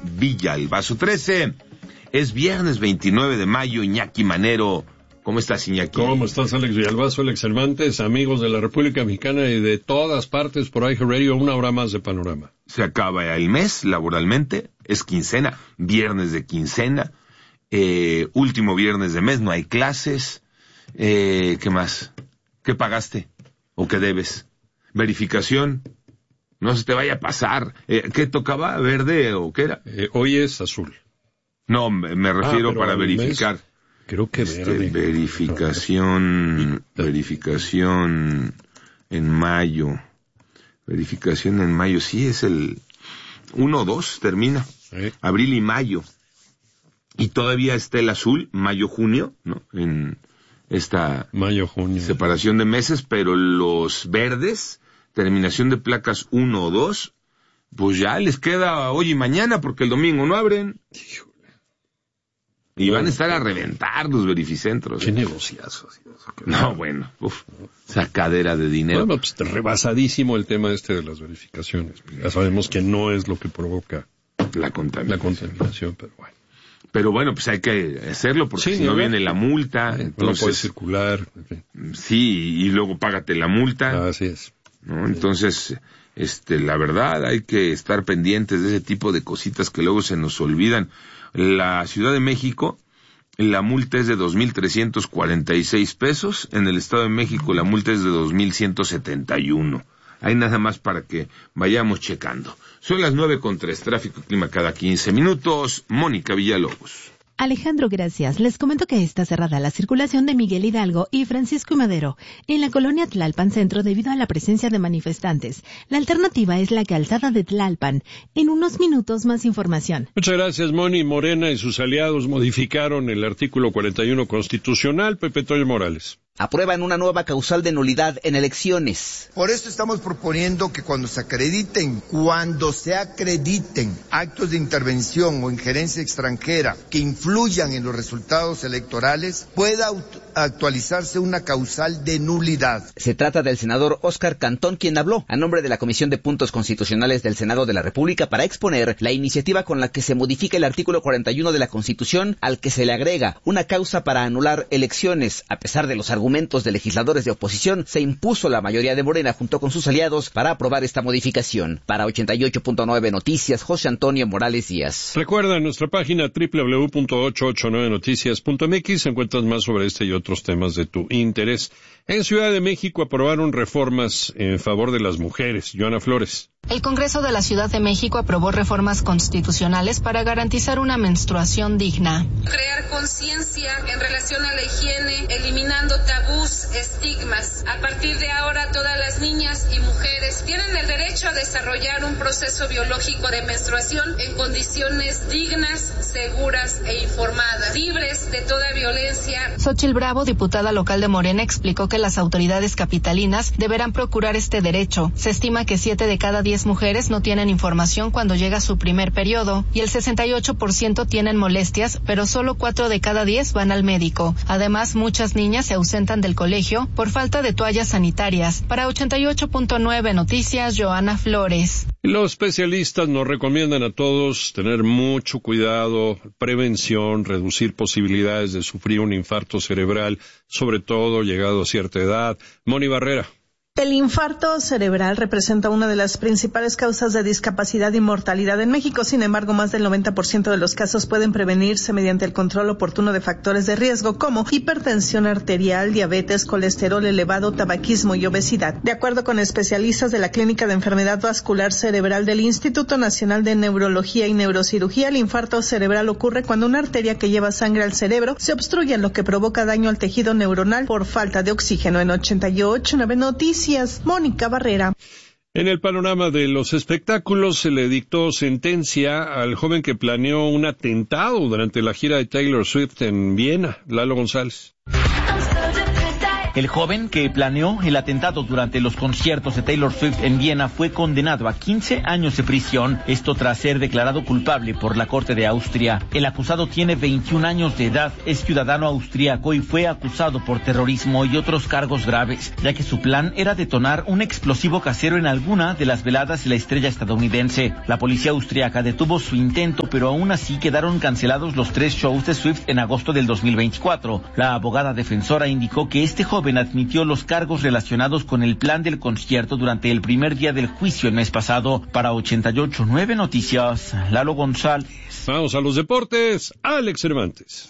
Villalbazo. 13. Es viernes 29 de mayo, Iñaki Manero. ¿Cómo estás, Iñaki? ¿Cómo estás, Alex Villalbazo, Alex Cervantes, amigos de la República Mexicana y de todas partes por iHeartRadio? Una hora más de Panorama. Se acaba el mes laboralmente, es quincena, viernes de quincena, último viernes de mes, no hay clases. ¿Qué más? ¿Qué pagaste? ¿O qué debes? Verificación. No se te vaya a pasar. ¿Qué tocaba? ¿Verde o qué era? Hoy es azul. No, me refiero para verificar. Mes, creo que verde. Verificación en mayo. Verificación en mayo, sí, es el 1-2, termina. Abril y mayo. Y todavía está el azul, mayo-junio, ¿no? En esta mayo-junio. Separación de meses, pero los verdes, terminación de placas 1 o 2, pues ya les queda hoy y mañana, porque el domingo no abren. Y van a estar a reventar los verificentros. Qué negociazos. No, bueno, sacadera de dinero. Bueno, pues rebasadísimo el tema de las verificaciones. Ya sabemos que no es lo que provoca la contaminación, pero bueno. Pero bueno, pues hay que hacerlo porque sí, si no viene la multa, entonces... No puede circular. Okay. Sí, y luego págate la multa. Así es. ¿No? Entonces, la verdad, hay que estar pendientes de ese tipo de cositas que luego se nos olvidan. La Ciudad de México, la multa es de 2,346 pesos. En el Estado de México la multa es de 2,171. Hay nada más para que vayamos checando. Son las 9:03, tráfico y clima cada 15 minutos. Mónica Villalobos. Alejandro, gracias. Les comento que está cerrada la circulación de Miguel Hidalgo y Francisco y Madero en la colonia Tlalpan Centro debido a la presencia de manifestantes. La alternativa es la calzada de Tlalpan. En unos minutos más información. Muchas gracias, Moni. Morena y sus aliados modificaron el artículo 41 constitucional. Pepe Toño Morales. Aprueban una nueva causal de nulidad en elecciones. Por esto estamos proponiendo que cuando se acrediten actos de intervención o injerencia extranjera que influyan en los resultados electorales, pueda actualizarse una causal de nulidad. Se trata del senador Óscar Cantón, quien habló a nombre de la Comisión de Puntos Constitucionales del Senado de la República para exponer la iniciativa con la que se modifica el artículo 41 de la Constitución, al que se le agrega una causa para anular elecciones. A pesar de los argumentos de legisladores de oposición, se impuso la mayoría de Morena junto con sus aliados para aprobar esta modificación. Para 88.9 Noticias, José Antonio Morales Díaz. Recuerda, en nuestra página www.889noticias.mx encuentras más sobre este y otros temas de tu interés. En Ciudad de México aprobaron reformas en favor de las mujeres. Joana Flores. El Congreso de la Ciudad de México aprobó reformas constitucionales para garantizar una menstruación digna. Crear conciencia en relación a la higiene, eliminando tabús, estigmas. A partir de ahora, todas las niñas y mujeres tienen el derecho a desarrollar un proceso biológico de menstruación en condiciones dignas, seguras e informadas, libres de toda violencia. Xóchitl Bravo, diputada local de Morena, explicó que las autoridades capitalinas deberán procurar este derecho. Se estima que 7 de cada 10 mujeres no tienen información cuando llega su primer periodo y el 68% tienen molestias, pero solo 4 de cada 10 van al médico. Además, muchas niñas se ausentan del colegio por falta de toallas sanitarias. Para 88.9 Noticias, Joana Flores. Los especialistas nos recomiendan a todos tener mucho cuidado, prevención, reducir posibilidades de sufrir un infarto cerebral, sobre todo llegado a cierta edad. Moni Barrera. El infarto cerebral representa una de las principales causas de discapacidad y mortalidad en México. Sin embargo, más del 90% de los casos pueden prevenirse mediante el control oportuno de factores de riesgo como hipertensión arterial, diabetes, colesterol elevado, tabaquismo y obesidad. De acuerdo con especialistas de la Clínica de Enfermedad Vascular Cerebral del Instituto Nacional de Neurología y Neurocirugía, el infarto cerebral ocurre cuando una arteria que lleva sangre al cerebro se obstruye, lo que provoca daño al tejido neuronal por falta de oxígeno. En 88.9 Noticias, Mónica Barrera. En el panorama de los espectáculos se le dictó sentencia al joven que planeó un atentado durante la gira de Taylor Swift en Viena. Lalo González. El joven que planeó el atentado durante los conciertos de Taylor Swift en Viena fue condenado a 15 años de prisión, esto tras ser declarado culpable por la Corte de Austria. El acusado tiene 21 años de edad, es ciudadano austríaco y fue acusado por terrorismo y otros cargos graves, ya que su plan era detonar un explosivo casero en alguna de las veladas de la estrella estadounidense. La policía austríaca detuvo su intento, pero aún así quedaron cancelados los 3 shows de Swift en agosto del 2024. La abogada defensora indicó que este joven admitió los cargos relacionados con el plan del concierto durante el primer día del juicio el mes pasado. Para 88.9 Noticias, Lalo González. Vamos a los deportes, Alex Cervantes.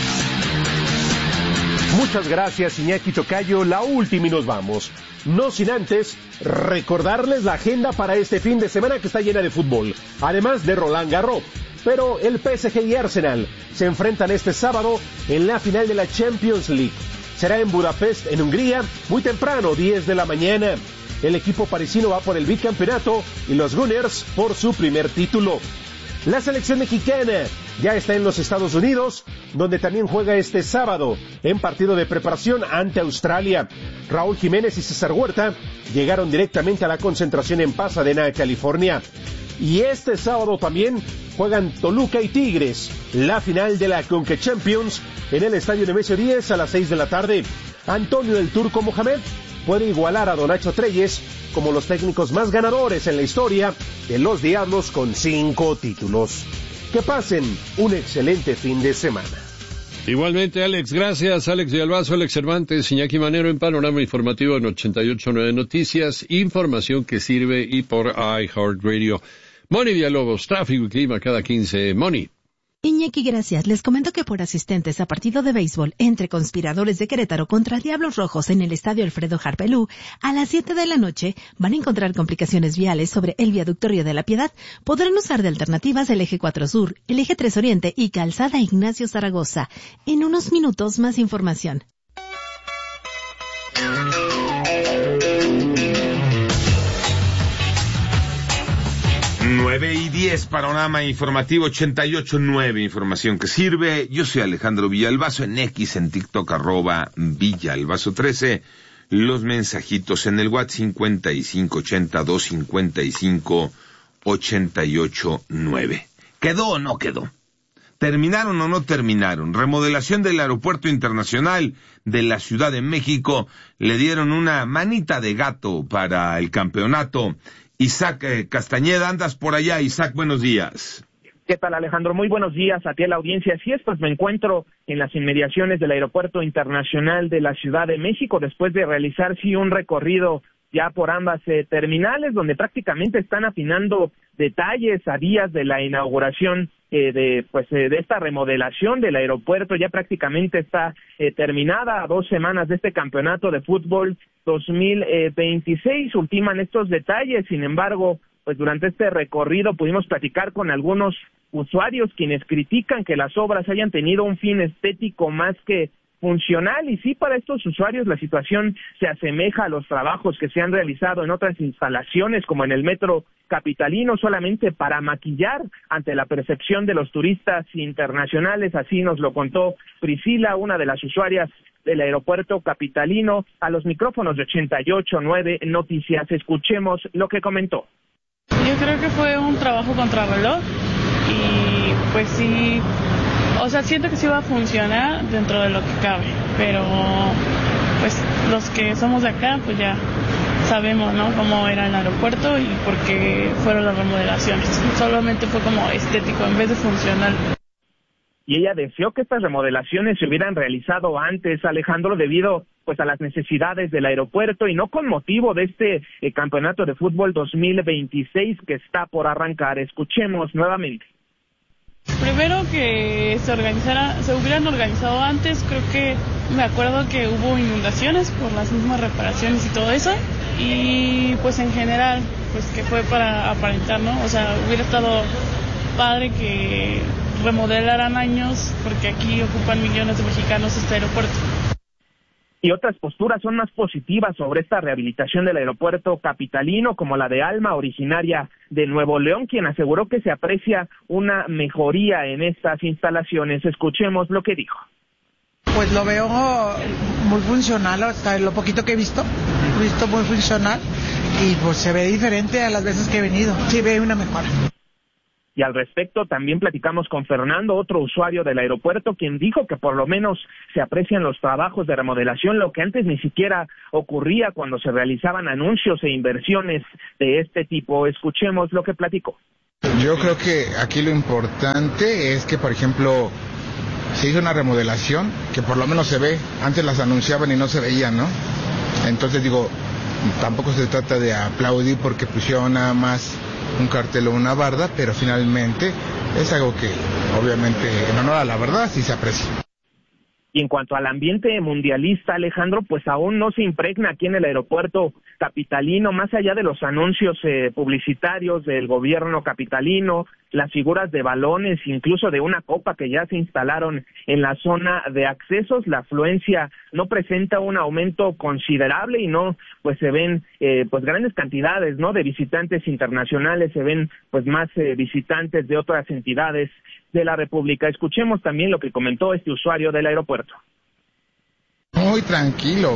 Muchas gracias, Iñaki Tocayo. La última y nos vamos. No sin antes recordarles la agenda para este fin de semana que está llena de fútbol, además de Roland Garros. Pero el PSG y Arsenal se enfrentan este sábado en la final de la Champions League. Será en Budapest, en Hungría, muy temprano, 10 de la mañana. El equipo parisino va por el bicampeonato y los Gunners por su primer título. La selección mexicana ya está en los Estados Unidos, donde también juega este sábado en partido de preparación ante Australia. Raúl Jiménez y César Huerta llegaron directamente a la concentración en Pasadena, California. Y este sábado también juegan Toluca y Tigres, la final de la Conca Champions en el estadio Nemesio 10 a las 6 de la tarde. Antonio el Turco Mohamed puede igualar a Don Nacho Treyes como los técnicos más ganadores en la historia de los Diablos con 5 títulos. Que pasen un excelente fin de semana. Igualmente, Alex, gracias. Alex Villalbazo, Alex Cervantes, Iñaki Manero en Panorama Informativo en 88.9 Noticias, información que sirve y por iHeartRadio. Moni Villalobos, tráfico y clima cada 15. Moni. Iñaki, gracias. Les comento que por asistentes a partido de béisbol entre Conspiradores de Querétaro contra Diablos Rojos en el Estadio Alfredo Harpelú, a las 7 de la noche van a encontrar complicaciones viales sobre el viaducto Río de la Piedad. Podrán usar de alternativas el eje 4 Sur, el eje 3 Oriente y calzada Ignacio Zaragoza. En unos minutos más información. 9:10, Panorama Informativo 88.9, información que sirve. Yo soy Alejandro Villalbazo, en X, en TikTok, @Villalbazo13. Los mensajitos en el WhatsApp 5582558889. ¿Quedó o no quedó? ¿Terminaron o no terminaron? Remodelación del Aeropuerto Internacional de la Ciudad de México. Le dieron una manita de gato para el campeonato. Isaac Castañeda, andas por allá. Isaac, buenos días. ¿Qué tal, Alejandro? Muy buenos días a ti, a la audiencia. Así es, pues me encuentro en las inmediaciones del Aeropuerto Internacional de la Ciudad de México, después de realizar, un recorrido ya por ambas terminales, donde prácticamente están afinando detalles a días de la inauguración de esta remodelación del aeropuerto. Ya prácticamente está terminada, a 2 semanas de este campeonato de fútbol 2026, ultiman estos detalles. Sin embargo, pues durante este recorrido pudimos platicar con algunos usuarios quienes critican que las obras hayan tenido un fin estético más que funcional, y sí, para estos usuarios la situación se asemeja a los trabajos que se han realizado en otras instalaciones como en el metro capitalino, solamente para maquillar ante la percepción de los turistas internacionales. Así nos lo contó Priscila, una de las usuarias del aeropuerto capitalino, a los micrófonos de 88.9 Noticias. Escuchemos lo que comentó. Yo creo que fue un trabajo contrarreloj y pues sí, o sea, siento que sí va a funcionar dentro de lo que cabe, pero pues los que somos de acá pues ya sabemos, ¿no?, cómo era el aeropuerto y por qué fueron las remodelaciones. Solamente fue como estético en vez de funcional. Y ella deseó que estas remodelaciones se hubieran realizado antes, Alejandro, debido pues a las necesidades del aeropuerto y no con motivo de este campeonato de fútbol 2026 que está por arrancar. Escuchemos nuevamente. Primero que se hubieran organizado antes. Creo que me acuerdo que hubo inundaciones por las mismas reparaciones y todo eso, y pues en general pues que fue para aparentar, ¿no? O sea, hubiera estado padre que remodelaran años, porque aquí ocupan millones de mexicanos este aeropuerto. Y otras posturas son más positivas sobre esta rehabilitación del aeropuerto capitalino, como la de Alma, originaria de Nuevo León, quien aseguró que se aprecia una mejoría en estas instalaciones. Escuchemos lo que dijo. Pues lo veo muy funcional, hasta lo poquito que he visto muy funcional y pues se ve diferente a las veces que he venido, sí ve una mejora. Y al respecto también platicamos con Fernando, otro usuario del aeropuerto, quien dijo que por lo menos se aprecian los trabajos de remodelación, lo que antes ni siquiera ocurría cuando se realizaban anuncios e inversiones de este tipo. Escuchemos lo que platicó. Yo creo que aquí lo importante es que, por ejemplo, se hizo una remodelación que por lo menos se ve. Antes las anunciaban y no se veían, ¿no? Entonces digo, tampoco se trata de aplaudir porque pusieron nada más un cartel o una barda, pero finalmente es algo que obviamente en honor a la verdad sí se aprecia. Y en cuanto al ambiente mundialista, Alejandro, pues aún no se impregna aquí en el aeropuerto capitalino, más allá de los anuncios publicitarios del gobierno capitalino, las figuras de balones, incluso de una copa que ya se instalaron en la zona de accesos. La afluencia no presenta un aumento considerable y no, pues se ven pues grandes cantidades, ¿no?, de visitantes internacionales, se ven pues más visitantes de otras entidades de la República. Escuchemos también lo que comentó este usuario del aeropuerto. Muy tranquilo.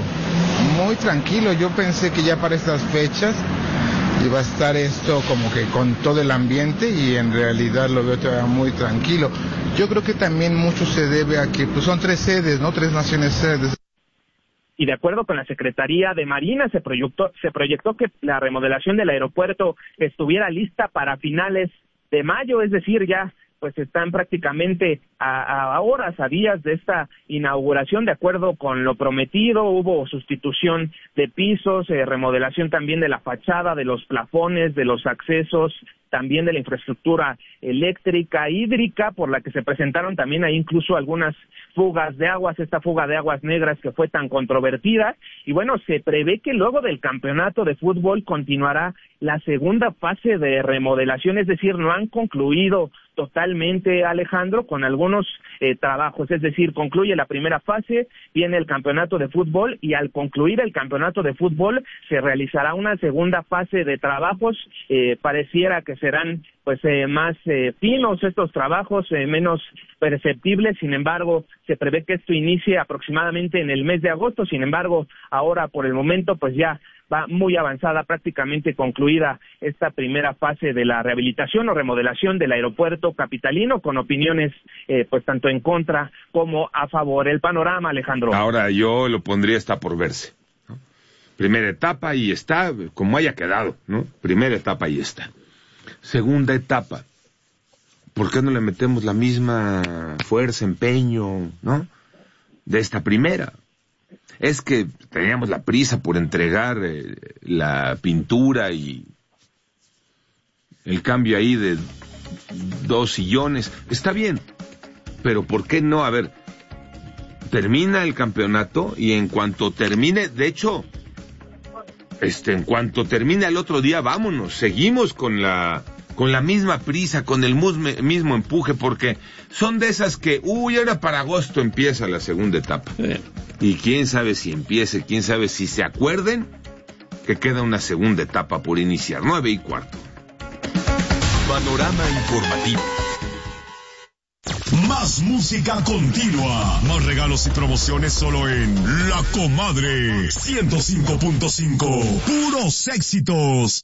Yo pensé que ya para estas fechas iba a estar esto como que con todo el ambiente y en realidad lo veo todavía muy tranquilo. Yo creo que también mucho se debe a que pues son 3 sedes, ¿no? 3 naciones sedes. Y de acuerdo con la Secretaría de Marina, se proyectó que la remodelación del aeropuerto estuviera lista para finales de mayo, es decir, ya pues están prácticamente a horas, a días de esta inauguración. De acuerdo con lo prometido, hubo sustitución de pisos, remodelación también de la fachada, de los plafones, de los accesos, también de la infraestructura eléctrica, hídrica, por la que se presentaron también ahí incluso algunas fugas de aguas, esta fuga de aguas negras que fue tan controvertida. Y bueno, se prevé que luego del campeonato de fútbol continuará la segunda fase de remodelación, es decir, no han concluido totalmente, Alejandro, con algunos trabajos, es decir, concluye la primera fase, viene el campeonato de fútbol y al concluir el campeonato de fútbol se realizará una segunda fase de trabajos, pareciera que serán pues más finos estos trabajos, menos perceptibles. Sin embargo, se prevé que esto inicie aproximadamente en el mes de agosto. Sin embargo, ahora por el momento pues ya va muy avanzada, prácticamente concluida esta primera fase de la rehabilitación o remodelación del aeropuerto capitalino, con opiniones pues tanto en contra como a favor. El panorama, Alejandro. Ahora yo lo pondría está por verse, ¿no? Primera etapa y está, como haya quedado, ¿no? Primera etapa y está. Segunda etapa, ¿por qué no le metemos la misma fuerza, empeño, ¿no?, de esta primera? Es que teníamos la prisa por entregar la pintura y el cambio ahí de 2 sillones. Está bien, pero ¿por qué no? A ver, termina el campeonato y en cuanto termine, de hecho, en cuanto termine el otro día, vámonos, seguimos con la misma prisa, con el mismo empuje, porque son de esas que, ahora para agosto empieza la segunda etapa. Y quién sabe si empiece, quién sabe si se acuerden que queda una segunda etapa por iniciar, 9:15. Panorama informativo. Más música continua, más regalos y promociones solo en La Comadre 105.5. Puros éxitos.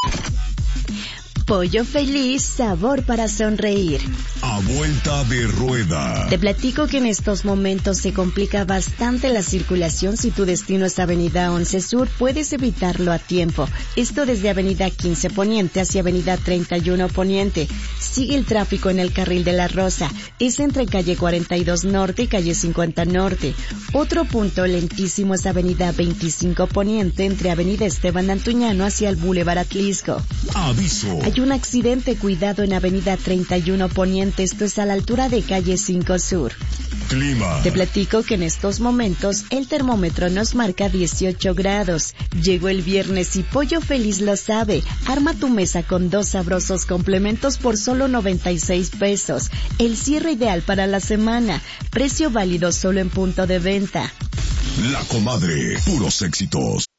Pollo Feliz, sabor para sonreír. A vuelta de rueda. Te platico que en estos momentos se complica bastante la circulación. Si tu destino es Avenida 11 Sur, puedes evitarlo a tiempo. Esto desde Avenida 15 Poniente hacia Avenida 31 Poniente. Sigue el tráfico en el carril de la Rosa. Es entre calle 42 Norte y calle 50 Norte. Otro punto lentísimo es Avenida 25 Poniente entre Avenida Esteban Antuñano hacia el Boulevard Atlisco. Aviso. Hay un accidente, cuidado en Avenida 31 Poniente, esto es a la altura de calle 5 Sur. Clima. Te platico que en estos momentos el termómetro nos marca 18 grados. Llegó el viernes y Pollo Feliz lo sabe. Arma tu mesa con 2 sabrosos complementos por solo 96 pesos. El cierre ideal para la semana. Precio válido solo en punto de venta. La Comadre, puros éxitos.